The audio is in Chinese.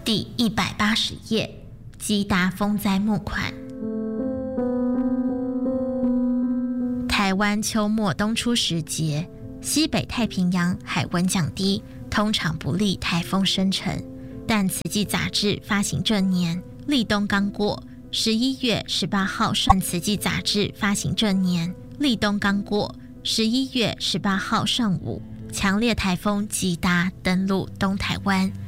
第180页，吉达风灾募款。台湾秋末冬初时节，西北太平洋海温降低，通常不利台风生成。但慈济杂志发行这年立冬刚过，11月18号上慈济杂志发行这年立冬刚过11月18号上午，强烈台风吉达登陆东台湾，